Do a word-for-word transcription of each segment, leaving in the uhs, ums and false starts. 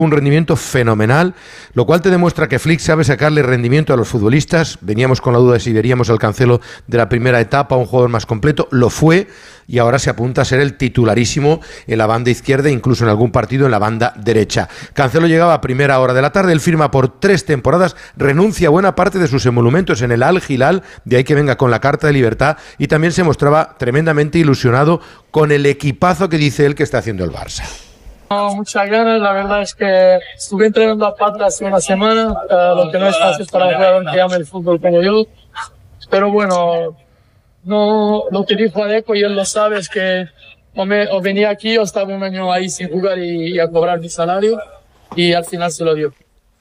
un rendimiento fenomenal, lo cual te demuestra que Flick sabe sacarle rendimiento a los futbolistas. Veníamos con la duda de si veríamos al Cancelo de la primera etapa, un jugador más completo, lo fue, y ahora se apunta a ser el titularísimo en la banda izquierda, incluso en algún partido en la banda derecha. Cancelo llegaba a primera hora de la tarde, él firma por tres temporadas, renuncia a buena parte de sus emolumentos en el Al Hilal, de ahí que venga con la carta de libertad, y también se mostraba tremendamente ilusionado con el equipazo que dice él que está haciendo el Barça. No, muchas ganas, la verdad es que estuve entrenando a pata hace una semana, uh, lo que no es fácil para un jugador que ama el fútbol como yo, pero bueno, no, lo que dijo Adeco y él lo sabe es que o, me, o venía aquí o estaba un año ahí sin jugar y, y a cobrar mi salario, y al final se lo dio.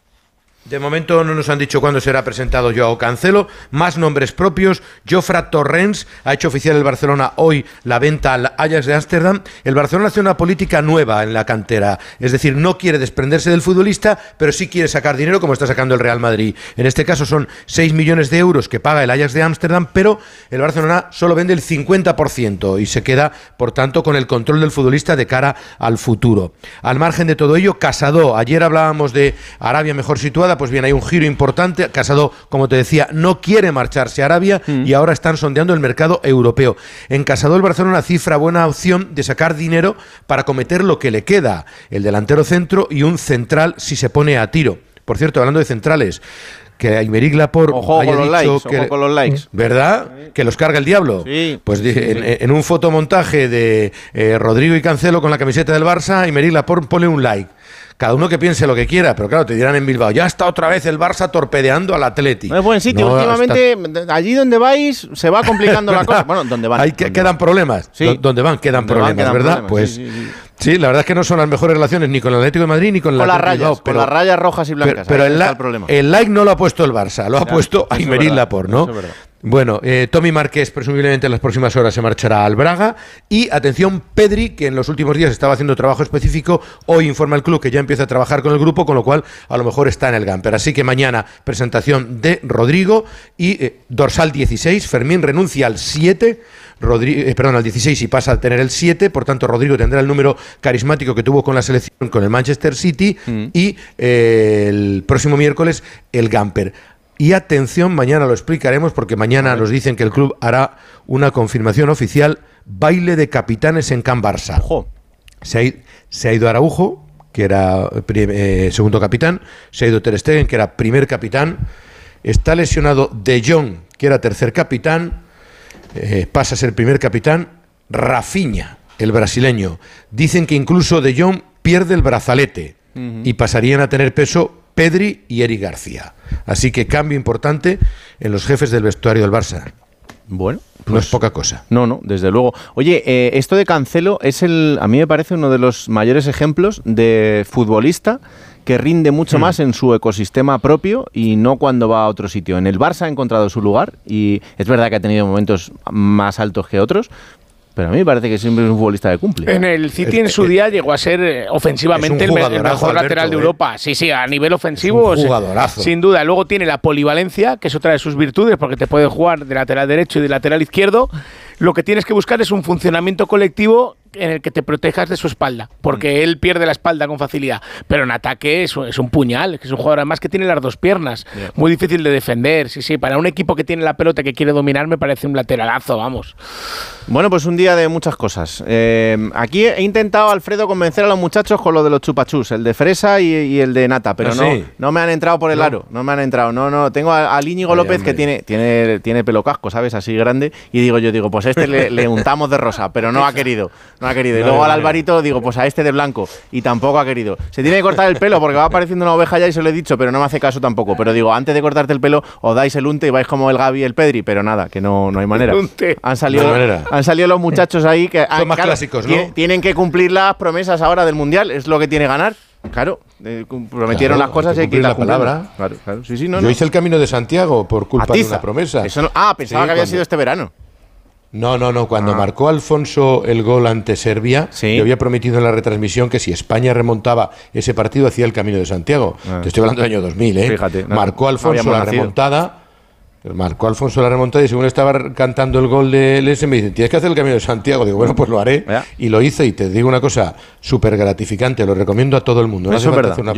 De momento no nos han dicho cuándo será presentado Joao Cancelo. Más nombres propios. Jofra Torrens ha hecho oficial el Barcelona hoy la venta al Ajax de Ámsterdam. El Barcelona hace una política nueva en la cantera. Es decir, no quiere desprenderse del futbolista, pero sí quiere sacar dinero como está sacando el Real Madrid. En este caso son seis millones de euros que paga el Ajax de Ámsterdam, pero el Barcelona solo vende el cincuenta por ciento y se queda, por tanto, con el control del futbolista de cara al futuro. Al margen de todo ello, Casado. Ayer hablábamos de Arabia mejor situada. Pues bien, hay un giro importante. Casado, como te decía, no quiere marcharse a Arabia mm. y ahora están sondeando el mercado europeo. En Casado el Barcelona cifra buena opción de sacar dinero para cometer lo que le queda, el delantero centro y un central si se pone a tiro. Por cierto, hablando de centrales, que Aymeric Laporte ojo haya con dicho los likes, que, ojo con los likes. ¿verdad? Que los carga el diablo. Sí, pues sí, en, sí. en un fotomontaje de eh, Rodrigo y Cancelo con la camiseta del Barça, Aymeric Laporte pone un like. Cada uno que piense lo que quiera, pero claro, te dirán en Bilbao, ya está otra vez el Barça torpedeando al Atleti. No es buen sitio, no, últimamente, está... allí donde vais, se va complicando la cosa. Bueno, donde van. Hay que, quedan problemas. Sí. Donde van, quedan donde problemas, van, quedan ¿verdad? Problemas. Pues sí, sí, sí. sí, la verdad es que no son las mejores relaciones ni con el Atlético de Madrid ni con, con el las Atlético rayas, Bilbao, pero, con las rayas rojas y blancas. Pero, pero el, la, el, problema. el like no lo ha puesto el Barça, lo ha ya, puesto Aymeric Laporte, ¿no? Bueno, eh, Tommy Márquez presumiblemente en las próximas horas se marchará al Braga. Y atención, Pedri, que en los últimos días estaba haciendo trabajo específico, hoy informa el club que ya empieza a trabajar con el grupo, con lo cual a lo mejor está en el Gamper. Así que mañana presentación de Rodrigo y eh, dorsal dieciséis, Fermín renuncia al siete, Rodrigo, eh, perdón, al dieciséis y pasa a tener el siete, por tanto Rodrigo tendrá el número carismático que tuvo con la selección con el Manchester City mm. y eh, el próximo miércoles el Gamper. Y atención, mañana lo explicaremos porque mañana nos dicen que el club hará una confirmación oficial, baile de capitanes en Can Barça. Ojo. Se ha, se ha ido Araujo, que era eh, segundo capitán, se ha ido Ter Stegen, que era primer capitán, está lesionado De Jong, que era tercer capitán, eh, pasa a ser primer capitán, Rafinha, el brasileño. Dicen que incluso De Jong pierde el brazalete uh-huh. y pasarían a tener peso Pedri y Eric García. Así que cambio importante en los jefes del vestuario del Barça. Bueno, pues, no es poca cosa. No, no, desde luego. Oye, eh, esto de Cancelo es el, a mí me parece uno de los mayores ejemplos de futbolista que rinde mucho mm. más en su ecosistema propio y no cuando va a otro sitio. En el Barça ha encontrado su lugar y es verdad que ha tenido momentos más altos que otros, pero a mí me parece que siempre es un futbolista que cumple. En el City en su día llegó a ser eh, ofensivamente el, el mejor lateral Alberto, de Europa. Eh. Sí, sí, a nivel ofensivo, es un jugadorazo. Sin duda. Luego tiene la polivalencia, que es otra de sus virtudes, porque te puede jugar de lateral derecho y de lateral izquierdo. Lo que tienes que buscar es un funcionamiento colectivo en el que te protejas de su espalda, porque mm. él pierde la espalda con facilidad, pero en ataque es, es un puñal, es un jugador además que tiene las dos piernas, yeah. muy difícil de defender, sí, sí, para un equipo que tiene la pelota que quiere dominar me parece un lateralazo, vamos. Bueno, pues un día de muchas cosas. Eh, aquí he intentado, Alfredo, convencer a los muchachos con lo de los chupachús, el de fresa y, y el de nata, pero ¿Ah, no, sí? no me han entrado por el no. aro, no me han entrado, no, no, tengo al Íñigo Ay, López hombre. que tiene, tiene, tiene pelo casco, ¿sabes? Así grande, y digo yo, digo, pues a este le, le untamos de rosa, pero no ha querido, no ha querido, y luego al Alvarito digo, pues a este de blanco, y tampoco ha querido. Se tiene que cortar el pelo porque va apareciendo una oveja ya y se lo he dicho, pero no me hace caso tampoco, pero digo, antes de cortarte el pelo, os dais el unte y vais como el Gavi y el Pedri, pero nada, que no, no hay manera. Han salido, no manera. han salido los muchachos ahí que son más claro, clásicos, ¿no? Tienen que cumplir las promesas ahora del Mundial, es lo que tiene ganar. Claro, eh, prometieron claro, las cosas y hay que ir la palabra. Claro, claro. Sí, sí, no, Yo no. hice el Camino de Santiago por culpa Atiza. de una promesa. Eso no, ah, pensaba sí, que había cuando... sido este verano. No, no, no. Cuando ah. marcó Alfonso el gol ante Serbia, ¿Sí? yo había prometido en la retransmisión que si España remontaba ese partido, hacía el Camino de Santiago. Ah. Te estoy hablando del año dos mil, ¿eh? Fíjate. No, marcó Alfonso no la nacido. remontada. Marcó Alfonso la remontada y según estaba cantando el gol de L S me dicen, tienes que hacer el Camino de Santiago. Digo, bueno, pues lo haré. ¿Ya? Y lo hice y te digo una cosa súper gratificante, lo recomiendo a todo el mundo. No Eso es verdad. Una